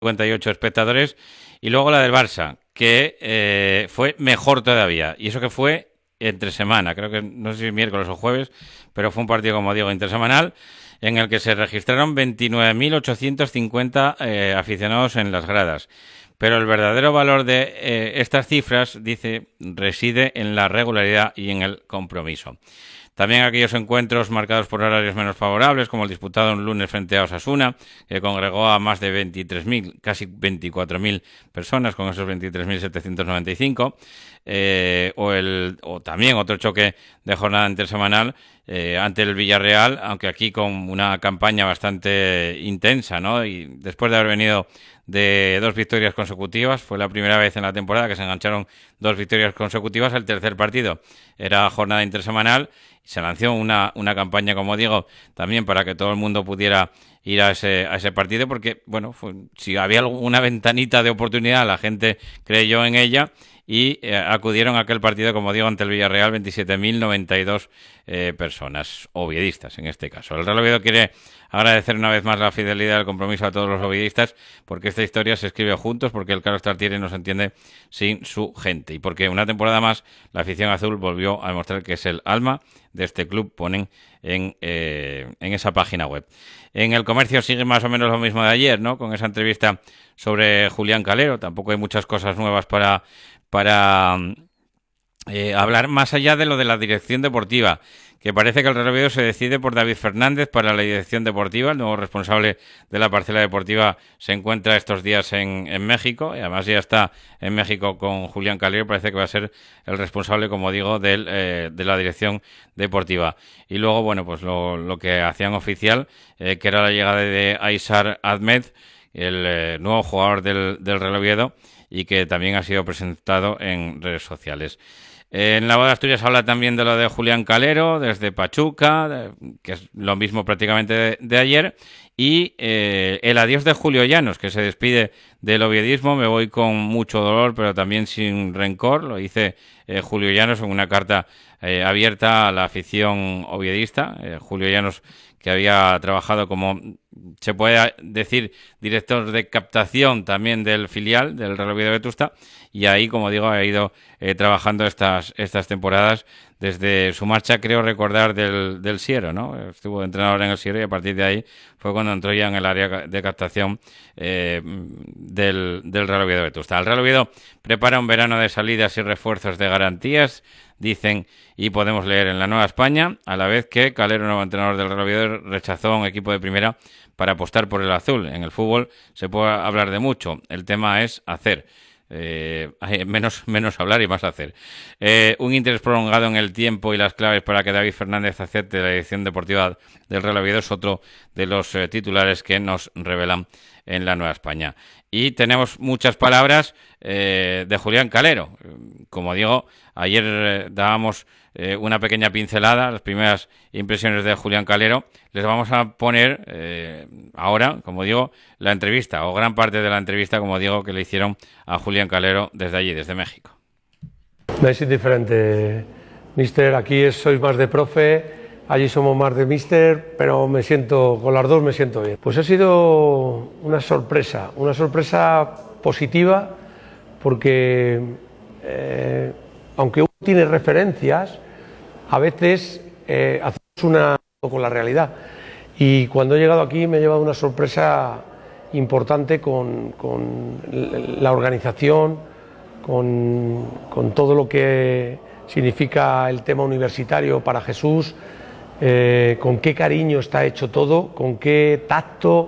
58 espectadores, y luego la del Barça, que fue mejor todavía, y eso que fue entre semana, creo que no sé si miércoles o jueves, pero fue un partido, como digo, intersemanal, en el que se registraron 29.850 aficionados en las gradas. Pero el verdadero valor de estas cifras, dice, reside en la regularidad y en el compromiso. También aquellos encuentros marcados por horarios menos favorables, como el disputado un lunes frente a Osasuna, que congregó a más de 23.000, casi 24.000 personas, con esos 23.795, o también otro choque de jornada intersemanal ante el Villarreal, aunque aquí con una campaña bastante intensa, ¿no? Y después de haber venido de 2 victorias consecutivas, fue la primera vez en la temporada que se engancharon 2 victorias consecutivas. El tercer partido era jornada intersemanal y se lanzó una campaña, como digo, también para que todo el mundo pudiera ir a ese partido, porque, bueno, si había alguna ventanita de oportunidad, la gente creyó en ella y acudieron a aquel partido, como digo, ante el Villarreal, 27.092 personas, oviedistas en este caso. El Real Oviedo quiere agradecer una vez más la fidelidad y el compromiso a todos los oviedistas, porque esta historia se escribe juntos, porque el Carlos Tartiere no se entiende sin su gente, y porque una temporada más la afición azul volvió a demostrar que es el alma de este club, ponen en esa página web. En el Comercio sigue más o menos lo mismo de ayer, ¿no? Con esa entrevista sobre Julián Calero. Tampoco hay muchas cosas nuevas para hablar, más allá de lo de la dirección deportiva, que parece que el Real Oviedo se decide por David Fernández para la dirección deportiva. El nuevo responsable de la parcela deportiva se encuentra estos días en México, y además ya está en México con Julián Calero. Parece que va a ser el responsable, como digo, de la dirección deportiva. Y luego, bueno, pues lo que hacían oficial, que era la llegada de Aysar Ahmed, el nuevo jugador del Real Oviedo, y que también ha sido presentado en redes sociales. En La Voz de Asturias habla también de lo de Julián Calero, desde Pachuca, que es lo mismo prácticamente de ayer, y el adiós de Julio Llanos, que se despide del oviedismo. Me voy con mucho dolor, pero también sin rencor, lo dice Julio Llanos en una carta abierta a la afición oviedista. Julio Llanos, que había trabajado como, se puede decir, director de captación también del filial del Real Oviedo Vetusta, y ahí, como digo, ha ido trabajando estas temporadas desde su marcha, creo recordar, del Siero, ¿no? Estuvo de entrenador en el Siero y a partir de ahí fue cuando entró ya en el área de captación del Real Oviedo Vetusta. El Real Oviedo prepara un verano de salidas y refuerzos de garantías, dicen, y podemos leer en La Nueva España, a la vez que Calero, nuevo entrenador del Real Oviedo, rechazó a un equipo de primera para apostar por el azul. En el fútbol se puede hablar de mucho, el tema es hacer. Menos hablar y más hacer. Un interés prolongado en el tiempo y las claves para que David Fernández acepte la dirección deportiva del Real Oviedo es otro de los titulares que nos revelan en La Nueva España. Y tenemos muchas palabras de Julián Calero. Como digo, ayer dábamos una pequeña pincelada, las primeras impresiones de Julián Calero. Les vamos a poner ahora, como digo, la entrevista, o gran parte de la entrevista, como digo, que le hicieron a Julián Calero desde allí, desde México. Es indiferente, mister. Aquí sois más de profe, allí somos más de mister, pero con las dos me siento bien. Pues ha sido una sorpresa positiva, porque aunque uno tiene referencias, a veces hacemos una con la realidad. Y cuando he llegado aquí me he llevado una sorpresa importante con la organización, con todo lo que significa el tema universitario para Jesús, con qué cariño está hecho todo, con qué tacto,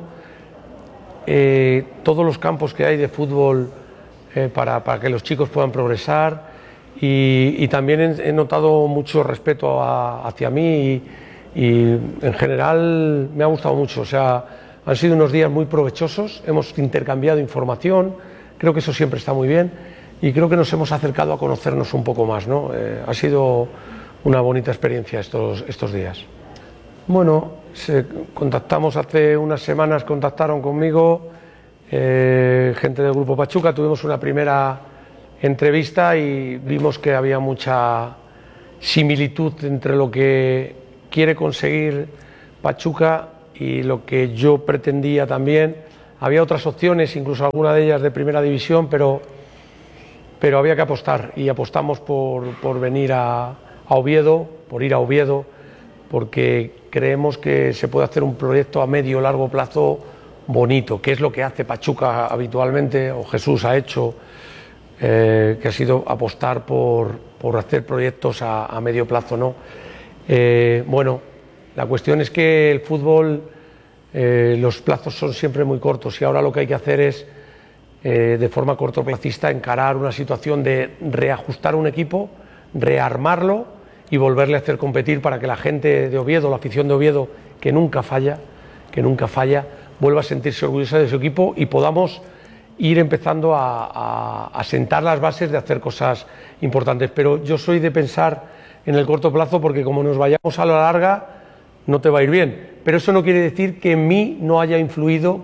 todos los campos que hay de fútbol para que los chicos puedan progresar, y también he notado mucho respeto hacia mí y en general me ha gustado mucho. O sea, han sido unos días muy provechosos, hemos intercambiado información, creo que eso siempre está muy bien, y creo que nos hemos acercado a conocernos un poco más, ¿no? Ha sido una bonita experiencia estos días. Bueno, contactamos hace unas semanas, contactaron conmigo gente del Grupo Pachuca, tuvimos una primera entrevista y vimos que había mucha similitud entre lo que quiere conseguir Pachuca y lo que yo pretendía también había otras opciones, incluso alguna de ellas de primera división, pero había que apostar y apostamos por venir a Oviedo, por ir a Oviedo, porque creemos que se puede hacer un proyecto a medio o largo plazo bonito, que es lo que hace Pachuca habitualmente, o Jesús ha hecho, que ha sido apostar por hacer proyectos a medio plazo, ¿no? Bueno, la cuestión es que el fútbol, los plazos son siempre muy cortos y ahora lo que hay que hacer es, de forma cortoplacista, encarar una situación de reajustar un equipo, rearmarlo y volverle a hacer competir para que la gente de Oviedo, la afición de Oviedo, que nunca falla, vuelva a sentirse orgullosa de su equipo y podamos ir empezando a sentar las bases de hacer cosas importantes. Pero yo soy de pensar en el corto plazo porque como nos vayamos a la larga no te va a ir bien. Pero eso no quiere decir que en mí no haya influido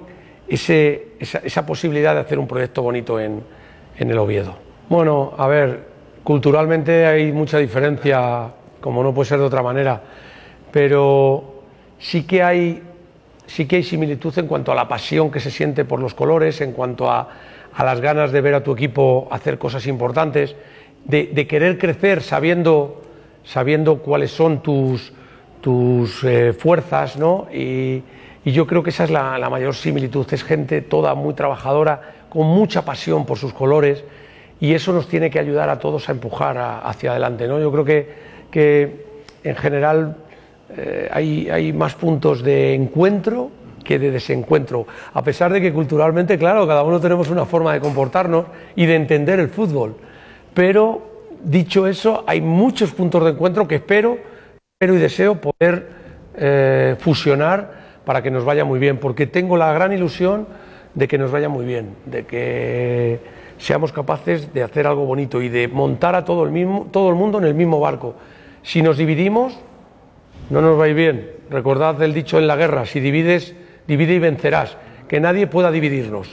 esa posibilidad de hacer un proyecto bonito en el Oviedo. Bueno, a ver, culturalmente hay mucha diferencia, como no puede ser de otra manera, pero sí que hay similitud en cuanto a la pasión que se siente por los colores, en cuanto a las ganas de ver a tu equipo hacer cosas importantes, de querer crecer sabiendo cuáles son tus fuerzas, ¿no? Y yo creo que esa es la mayor similitud. Es gente toda muy trabajadora, con mucha pasión por sus colores, y eso nos tiene que ayudar a todos a empujar hacia adelante, ¿no? Yo creo que en general hay más puntos de encuentro que de desencuentro, a pesar de que culturalmente, claro, cada uno tenemos una forma de comportarnos y de entender el fútbol, pero dicho eso, hay muchos puntos de encuentro que espero y deseo poder fusionar para que nos vaya muy bien, porque tengo la gran ilusión de que nos vaya muy bien, de que seamos capaces de hacer algo bonito y de montar a todo el mundo en el mismo barco. Si nos dividimos, no nos va a ir bien. Recordad el dicho en la guerra: si divides, divide y vencerás. Que nadie pueda dividirnos,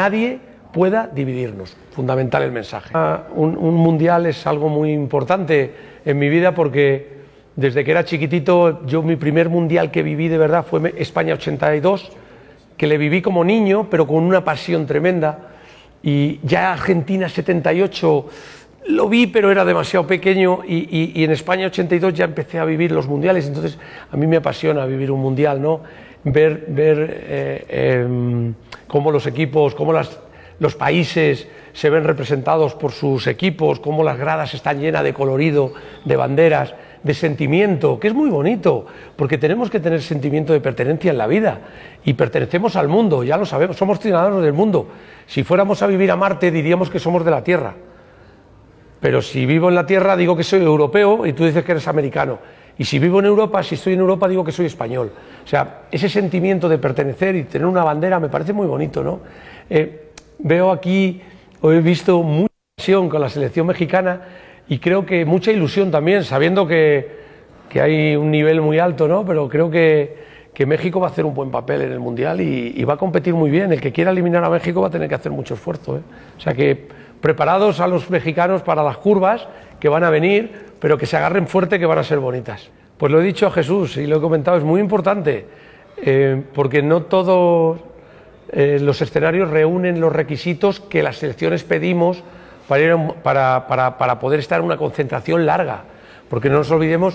fundamental el mensaje. Un mundial es algo muy importante en mi vida porque desde que era chiquitito, mi primer mundial que viví de verdad fue España 82, que le viví como niño, pero con una pasión tremenda. Y ya Argentina 78 lo vi, pero era demasiado pequeño, y en España 82 ya empecé a vivir los mundiales. Entonces a mí me apasiona vivir un mundial, ¿no? Ver cómo los equipos, cómo los países se ven representados por sus equipos, cómo las gradas están llenas de colorido, de banderas, de sentimiento, que es muy bonito, porque tenemos que tener sentimiento de pertenencia en la vida, y pertenecemos al mundo, ya lo sabemos, somos ciudadanos del mundo. Si fuéramos a vivir a Marte diríamos que somos de la Tierra, pero si vivo en la Tierra digo que soy europeo y tú dices que eres americano, y si vivo en Europa, si estoy en Europa digo que soy español. O sea, ese sentimiento de pertenecer y tener una bandera me parece muy bonito, ¿no? Veo aquí, o he visto mucha pasión con la selección mexicana, y creo que mucha ilusión también, sabiendo que hay un nivel muy alto, ¿no? Pero creo que México va a hacer un buen papel en el Mundial y va a competir muy bien. El que quiera eliminar a México va a tener que hacer mucho esfuerzo, ¿eh? O sea que preparados a los mexicanos para las curvas que van a venir, pero que se agarren fuerte, que van a ser bonitas. Pues lo he dicho a Jesús y lo he comentado, es muy importante, porque no todos los escenarios reúnen los requisitos que las selecciones pedimos para poder estar en una concentración larga, porque no nos olvidemos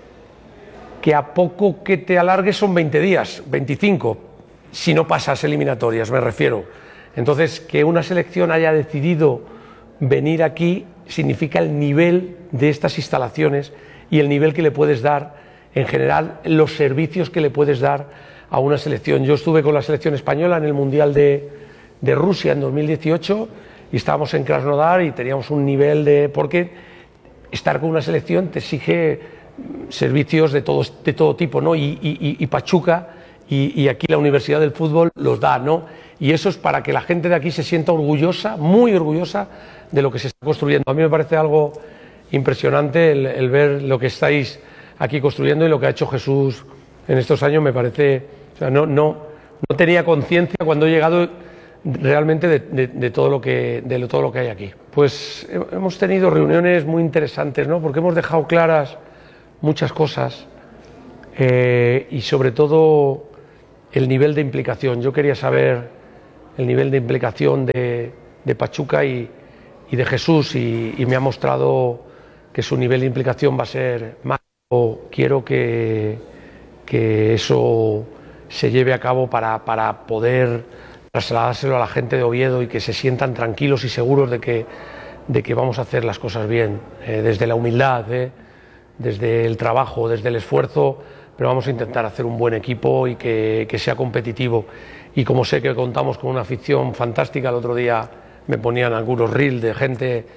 que a poco que te alargues son 20 días, 25, si no pasas eliminatorias, me refiero. Entonces, que una selección haya decidido venir aquí significa el nivel de estas instalaciones y el nivel que le puedes dar, en general, los servicios que le puedes dar a una selección. Yo estuve con la selección española en el Mundial de Rusia en 2018, y estábamos en Krasnodar y teníamos un nivel porque estar con una selección te exige servicios de todo tipo, ¿no? Y Pachuca y aquí la Universidad del Fútbol los da, ¿no? Y eso es para que la gente de aquí se sienta orgullosa, muy orgullosa de lo que se está construyendo. A mí me parece algo impresionante el ver lo que estáis aquí construyendo y lo que ha hecho Jesús en estos años. Me parece, o sea, no tenía conciencia cuando he llegado realmente de todo lo que hay aquí. Pues hemos tenido reuniones muy interesantes, ¿no? Porque hemos dejado claras muchas cosas, y sobre todo el nivel de implicación. Yo quería saber el nivel de implicación de Pachuca y de Jesús, y me ha mostrado que su nivel de implicación va a ser más. Quiero que eso se lleve a cabo para poder trasladárselo a la gente de Oviedo y que se sientan tranquilos y seguros de que vamos a hacer las cosas bien, desde la humildad, desde el trabajo, desde el esfuerzo, pero vamos a intentar hacer un buen equipo y que sea competitivo. Y como sé que contamos con una afición fantástica, el otro día me ponían algunos reels de gente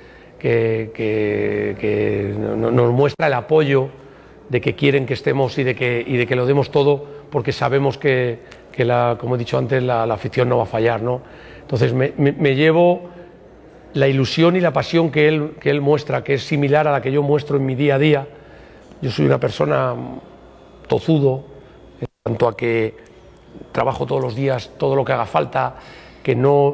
que nos muestra el apoyo de que quieren que estemos y de que lo demos todo, porque sabemos que como he dicho antes, la afición no va a fallar, ¿no? Entonces me llevo la ilusión y la pasión que él muestra, que es similar a la que yo muestro en mi día a día. Yo soy una persona tozudo en cuanto a que trabajo todos los días todo lo que haga falta, que no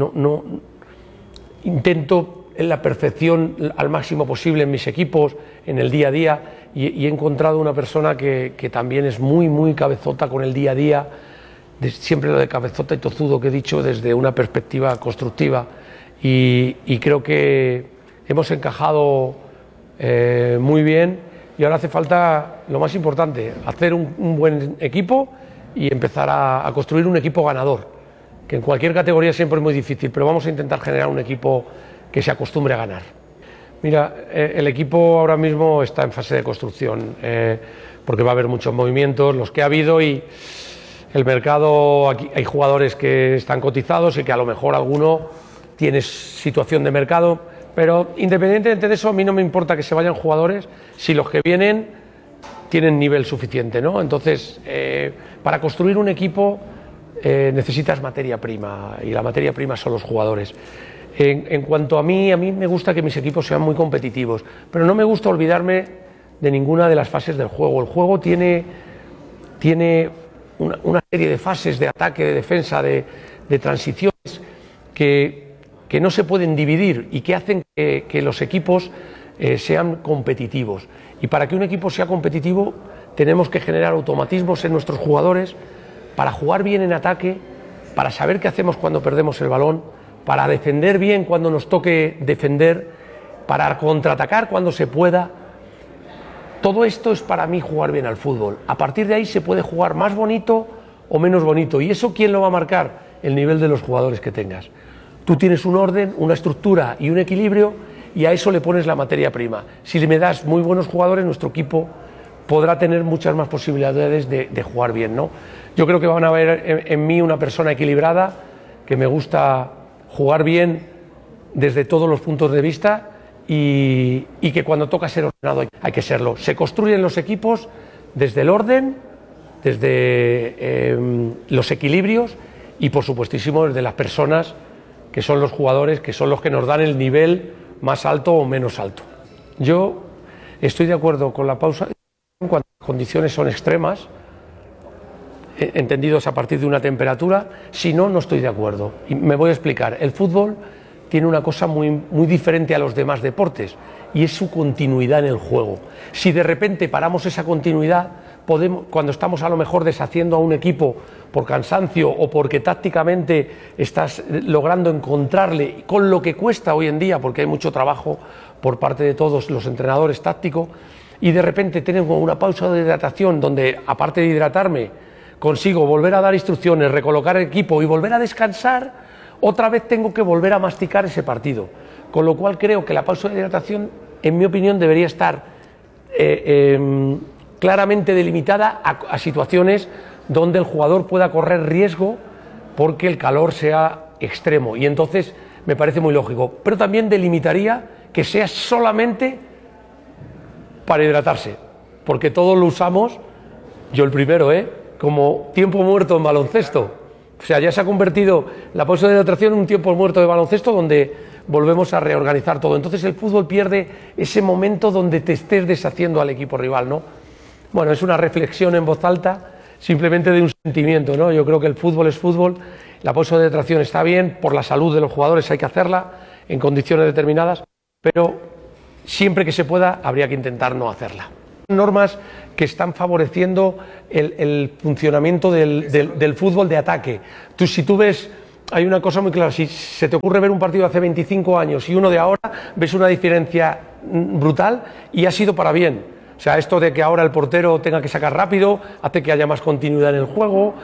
intento en la perfección al máximo posible en mis equipos, en el día a día, y he encontrado una persona que también es muy cabezota con el día a día, siempre lo de cabezota y tozudo que he dicho desde una perspectiva constructiva, y creo que hemos encajado muy bien, y ahora hace falta lo más importante, hacer un buen equipo y empezar a construir un equipo ganador, que en cualquier categoría siempre es muy difícil, pero vamos a intentar generar un equipo que se acostumbre a ganar. Mira, el equipo ahora mismo está en fase de construcción, porque va a haber muchos movimientos, los que ha habido, y el mercado, aquí hay jugadores que están cotizados y que a lo mejor alguno tiene situación de mercado, pero independientemente de eso, a mí no me importa que se vayan jugadores si los que vienen tienen nivel suficiente, ¿no? Entonces, para construir un equipo necesitas materia prima, y la materia prima son los jugadores. En cuanto a mí me gusta que mis equipos sean muy competitivos, pero no me gusta olvidarme de ninguna de las fases del juego. El juego tiene una serie de fases de ataque, de defensa, de transiciones que no se pueden dividir y que hacen que los equipos sean competitivos. Y para que un equipo sea competitivo tenemos que generar automatismos en nuestros jugadores para jugar bien en ataque, para saber qué hacemos cuando perdemos el balón, para defender bien cuando nos toque defender, para contraatacar cuando se pueda. Todo esto es para mí jugar bien al fútbol. A partir de ahí se puede jugar más bonito o menos bonito. ¿Y eso quién lo va a marcar? El nivel de los jugadores que tengas. Tú tienes un orden, una estructura y un equilibrio, y a eso le pones la materia prima. Si me das muy buenos jugadores, nuestro equipo podrá tener muchas más posibilidades de jugar bien, ¿no? Yo creo que van a ver en mí una persona equilibrada, que me gusta jugar bien desde todos los puntos de vista, y que cuando toca ser ordenado hay que serlo. Se construyen los equipos desde el orden, desde los equilibrios y por supuestísimo desde las personas, que son los jugadores, que son los que nos dan el nivel más alto o menos alto. Yo estoy de acuerdo con la pausa cuando las condiciones son extremas, entendidos a partir de una temperatura. Si no, no estoy de acuerdo. Y me voy a explicar. El fútbol tiene una cosa muy diferente a los demás deportes, y es su continuidad en el juego. Si de repente paramos esa continuidad, cuando estamos a lo mejor deshaciendo a un equipo por cansancio o porque tácticamente estás logrando encontrarle, con lo que cuesta hoy en día, porque hay mucho trabajo por parte de todos los entrenadores tácticos, y de repente tenemos una pausa de hidratación donde, aparte de hidratarme, consigo volver a dar instrucciones, recolocar el equipo y volver a descansar, otra vez tengo que volver a masticar ese partido. Con lo cual creo que la pausa de hidratación, en mi opinión, debería estar claramente delimitada a situaciones donde el jugador pueda correr riesgo porque el calor sea extremo, y entonces me parece muy lógico. Pero también delimitaría que sea solamente para hidratarse, porque todos lo usamos, yo el primero, como tiempo muerto en baloncesto. O sea, ya se ha convertido la pausa de hidratación en un tiempo muerto de baloncesto donde volvemos a reorganizar todo. Entonces el fútbol pierde ese momento donde te estés deshaciendo al equipo rival, ¿no? Bueno, es una reflexión en voz alta, simplemente de un sentimiento, ¿no? Yo creo que el fútbol es fútbol, la pausa de hidratación está bien, por la salud de los jugadores hay que hacerla en condiciones determinadas, pero siempre que se pueda habría que intentar no hacerla. Normas que están favoreciendo el funcionamiento del fútbol de ataque. Si tú ves hay una cosa muy clara. Si se te ocurre ver un partido de hace 25 años y uno de ahora, ves una diferencia brutal y ha sido para bien. O sea, esto de que ahora el portero tenga que sacar rápido hace que haya más continuidad en el juego.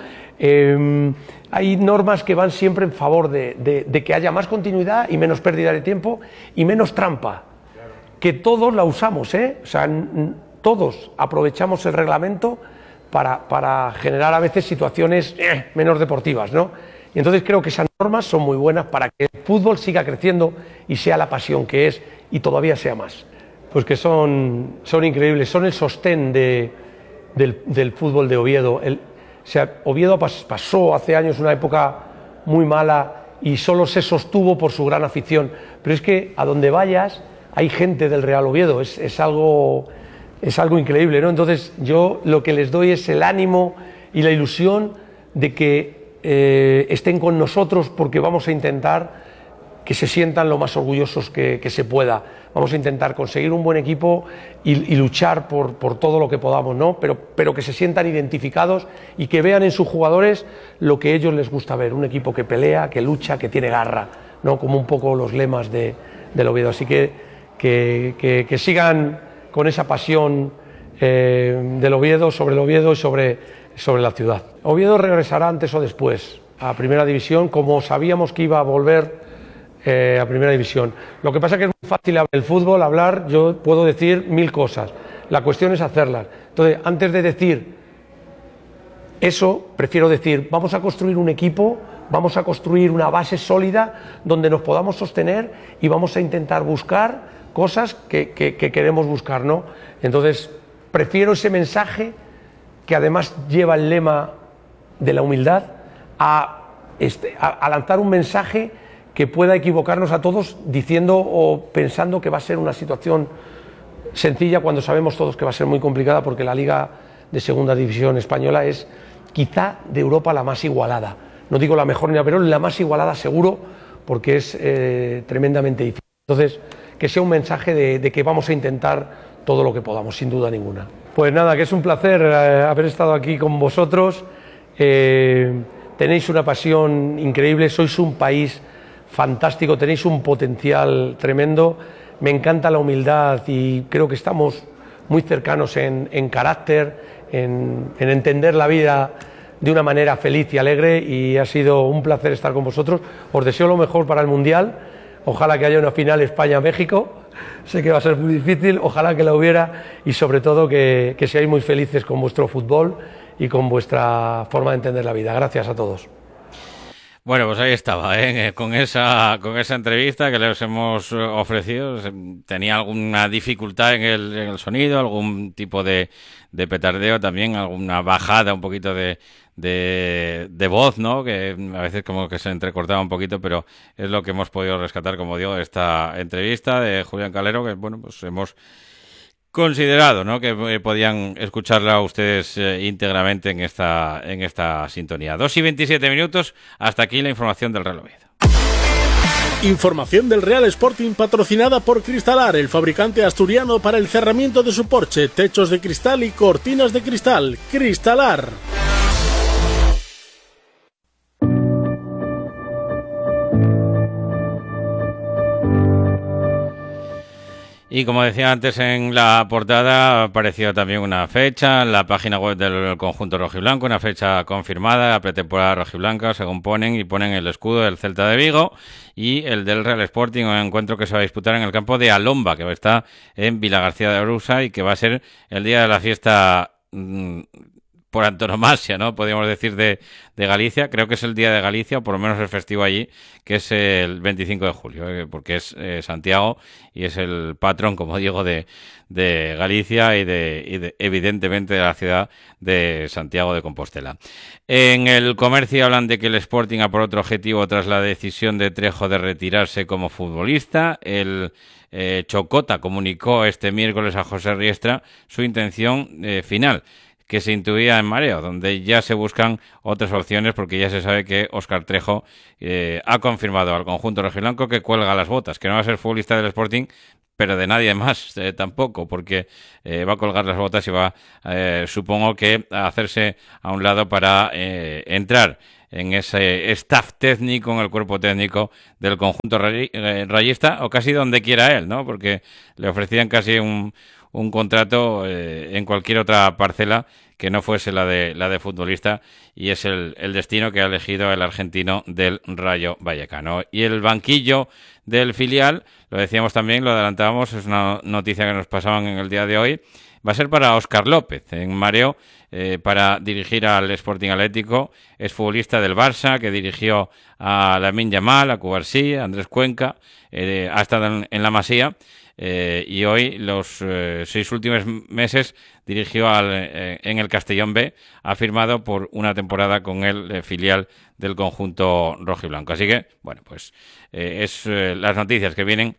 Hay normas que van siempre en favor de que haya más continuidad y menos pérdida de tiempo y menos trampa. Que todos la usamos, o sea, todos aprovechamos el reglamento para generar a veces situaciones menos deportivas, ¿no? Y entonces creo que esas normas son muy buenas para que el fútbol siga creciendo y sea la pasión que es y todavía sea más. Pues que son increíbles, son el sostén del fútbol de Oviedo. O sea, Oviedo pasó hace años una época muy mala y solo se sostuvo por su gran afición, pero es que a donde vayas hay gente del Real Oviedo, es algo increíble, ¿no? Entonces yo lo que les doy es el ánimo y la ilusión de que estén con nosotros, porque vamos a intentar que se sientan lo más orgullosos que se pueda. Vamos a intentar conseguir un buen equipo y luchar por todo lo que podamos, ¿no? Pero que se sientan identificados y que vean en sus jugadores lo que a ellos les gusta ver, un equipo que pelea, que lucha, que tiene garra, ¿no? Como un poco los lemas del Oviedo. Así que sigan con esa pasión del Oviedo, sobre el Oviedo y sobre la ciudad. Oviedo regresará antes o después a Primera División, como sabíamos que iba a volver a Primera División. Lo que pasa es que es muy fácil el fútbol, hablar, yo puedo decir 1000 cosas. La cuestión es hacerlas. Entonces, antes de decir eso, prefiero decir, vamos a construir un equipo, vamos a construir una base sólida donde nos podamos sostener y vamos a intentar buscar cosas que queremos buscar, ¿no? Entonces, prefiero ese mensaje que además lleva el lema de la humildad a lanzar un mensaje que pueda equivocarnos a todos diciendo o pensando que va a ser una situación sencilla cuando sabemos todos que va a ser muy complicada, porque la Liga de Segunda División Española es quizá de Europa la más igualada. No digo la mejor ni la peor, la más igualada seguro, porque es tremendamente difícil. Entonces, que sea un mensaje de que vamos a intentar todo lo que podamos, sin duda ninguna. Pues nada, que es un placer haber estado aquí con vosotros. Tenéis una pasión increíble, sois un país fantástico, tenéis un potencial tremendo. Me encanta la humildad y creo que estamos muy cercanos en carácter, en entender la vida de una manera feliz y alegre, y ha sido un placer estar con vosotros. Os deseo lo mejor para el Mundial. Ojalá que haya una final España-México. Sé que va a ser muy difícil, ojalá que la hubiera, y sobre todo que seáis muy felices con vuestro fútbol y con vuestra forma de entender la vida. Gracias a todos. Bueno, pues ahí estaba, con esa entrevista que les hemos ofrecido. Tenía alguna dificultad en el sonido, algún tipo de petardeo también, alguna bajada un poquito de voz, ¿no? Que a veces como que se entrecortaba un poquito, pero es lo que hemos podido rescatar, como digo, de esta entrevista de Julián Calero, que bueno, pues hemos considerado, ¿no?, que podían escucharla ustedes íntegramente en esta sintonía. 2:27. Hasta aquí la información del Real Oviedo. Información del Real Sporting patrocinada por Cristalar, el fabricante asturiano para el cerramiento de su porche, techos de cristal y cortinas de cristal. Cristalar. Y como decía antes en la portada, apareció también una fecha en la página web del conjunto rojiblanco, una fecha confirmada, la pretemporada rojiblanca, según ponen el escudo del Celta de Vigo y el del Real Sporting, un encuentro que se va a disputar en el campo de Alomba, que está en Vilagarcía de Arousa, y que va a ser el día de la fiesta por antonomasia, ¿no?, podríamos decir, de Galicia. Creo que es el día de Galicia, o por lo menos el festivo allí, que es el 25 de julio, porque es Santiago y es el patrón, como digo, de Galicia y de evidentemente de la ciudad de Santiago de Compostela. En el Comercio hablan de que el Sporting ha por otro objetivo tras la decisión de Trejo de retirarse como futbolista. El Chocota comunicó este miércoles a José Riestra su intención final, que se intuía en Mareo, donde ya se buscan otras opciones, porque ya se sabe que Óscar Trejo ha confirmado al conjunto rojiblanco que cuelga las botas, que no va a ser futbolista del Sporting, pero de nadie más tampoco, porque va a colgar las botas y va, supongo que, a hacerse a un lado para entrar en ese staff técnico, en el cuerpo técnico del conjunto rayista, o casi donde quiera él, ¿no? Porque le ofrecían casi un contrato en cualquier otra parcela que no fuese la de futbolista, y es el destino que ha elegido el argentino del Rayo Vallecano. Y el banquillo del filial, lo decíamos también, lo adelantábamos, es una noticia que nos pasaban en el día de hoy, va a ser para Óscar López, en mareo, para dirigir al Sporting Atlético. Es futbolista del Barça, que dirigió a Lamine Yamal, a Cubarsí, a Andrés Cuenca, ha estado en la Masía, y hoy, los 6 últimos meses, dirigió en el Castellón B, ha firmado por una temporada con el filial del conjunto rojiblanco. Así que, bueno, pues es las noticias que vienen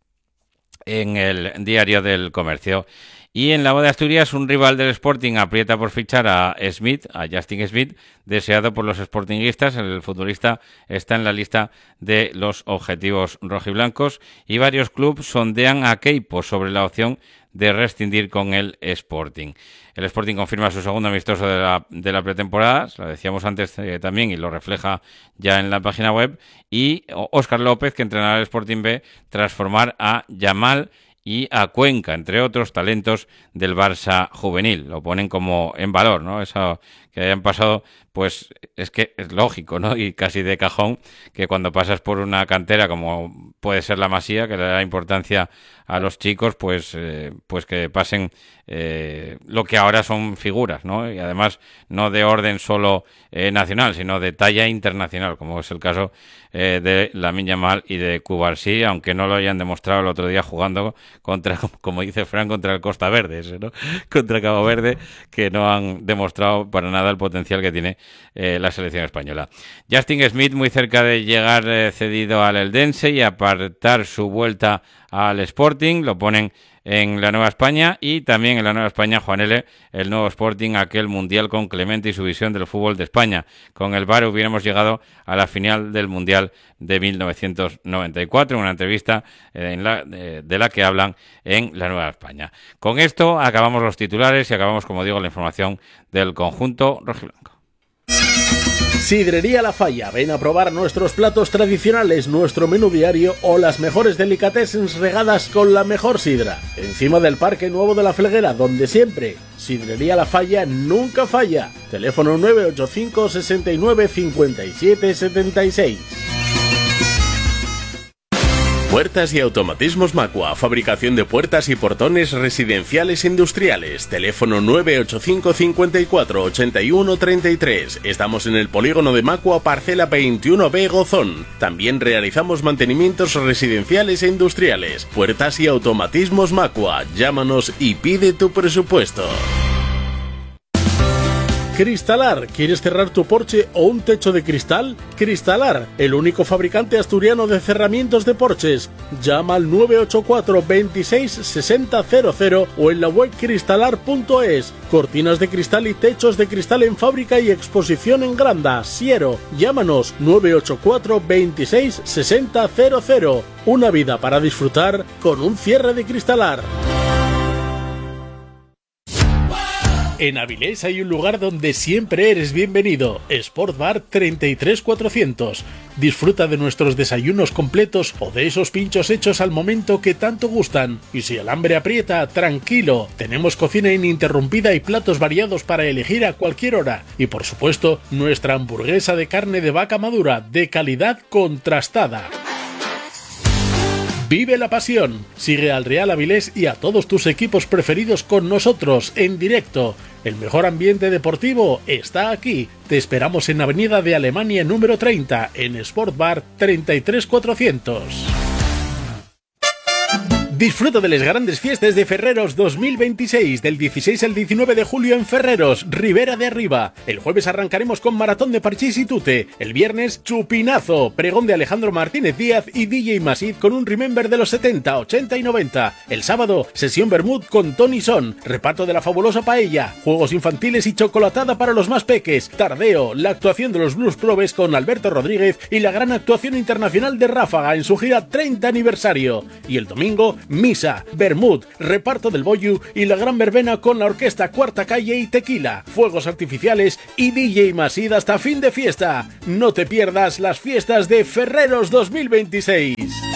en el Diario del Comercio. Y en la Voz de Asturias, un rival del Sporting aprieta por fichar a Justin Smith, deseado por los sportinguistas. El futbolista está en la lista de los objetivos rojiblancos, y varios clubes sondean a Queipo sobre la opción de rescindir con el Sporting. El Sporting confirma su segundo amistoso de la pretemporada, lo decíamos antes también, y lo refleja ya en la página web, y Óscar López, que entrenará al Sporting B, tras formar a Yamal y a Cuenca, entre otros talentos del Barça juvenil. Lo ponen como en valor, ¿no? Eso que hayan pasado, pues es que es lógico, ¿no? Y casi de cajón que cuando pasas por una cantera como puede ser la Masía, que le da importancia a los chicos, pues que pasen lo que ahora son figuras, ¿no? Y además no de orden solo nacional, sino de talla internacional, como es el caso de Lamine Yamal y de Cubarsí, aunque no lo hayan demostrado el otro día jugando contra, como dice Fran, contra el Costa Verde, ¿no? Contra Cabo Verde, que no han demostrado para nada el potencial que tiene la selección española. Justin Smith, muy cerca de llegar cedido al Eldense y apartar su vuelta al Sporting, lo ponen en la Nueva España, y también en la Nueva España, Juan L., el nuevo Sporting, aquel Mundial con Clemente y su visión del fútbol de España. Con el VAR hubiéramos llegado a la final del Mundial de 1994, una entrevista de la que hablan en la Nueva España. Con esto acabamos los titulares y acabamos, como digo, la información del conjunto rojiblanco. Sidrería La Falla, ven a probar nuestros platos tradicionales, nuestro menú diario o las mejores delicatessens regadas con la mejor sidra. Encima del Parque Nuevo de la Felguera, donde siempre Sidrería La Falla nunca falla. Teléfono 985 69 57 76. Puertas y automatismos Macua, fabricación de puertas y portones residenciales e industriales. Teléfono 985 54 81 33. Estamos en el polígono de Macua, parcela 21B Gozón. También realizamos mantenimientos residenciales e industriales. Puertas y automatismos Macua. Llámanos y pide tu presupuesto. Cristalar, ¿quieres cerrar tu porche o un techo de cristal? Cristalar, el único fabricante asturiano de cerramientos de porches. Llama al 984 26 60 00 o en la web cristalar.es. Cortinas de cristal y techos de cristal en fábrica y exposición en Granda, Siero. Llámanos 984 26 60 00. Una vida para disfrutar con un cierre de Cristalar. En Avilés hay un lugar donde siempre eres bienvenido, Sport Bar 33400. Disfruta de nuestros desayunos completos o de esos pinchos hechos al momento que tanto gustan. Y si el hambre aprieta, tranquilo, tenemos cocina ininterrumpida y platos variados para elegir a cualquier hora. Y por supuesto, nuestra hamburguesa de carne de vaca madura, de calidad contrastada. Vive la pasión. Sigue al Real Avilés y a todos tus equipos preferidos con nosotros en directo. El mejor ambiente deportivo está aquí. Te esperamos en Avenida de Alemania número 30, en Sport Bar 33400. Disfruta de las grandes fiestas de Ferreros 2026, del 16 al 19 de julio en Ferreros, Ribera de Arriba. El jueves arrancaremos con maratón de parchís y tute. El viernes, chupinazo, pregón de Alejandro Martínez Díaz y DJ Masid con un remember de los 70, 80 y 90. El sábado, sesión Bermud con Tony Son, reparto de la fabulosa paella, juegos infantiles y chocolatada para los más peques. Tardeo, la actuación de los Blues Probes con Alberto Rodríguez y la gran actuación internacional de Ráfaga en su gira 30 aniversario. Y el domingo, misa, vermut, reparto del bollo y la gran verbena con la orquesta Cuarta Calle y Tequila, fuegos artificiales y DJ Masid hasta fin de fiesta. No te pierdas las fiestas de Ferreros 2026.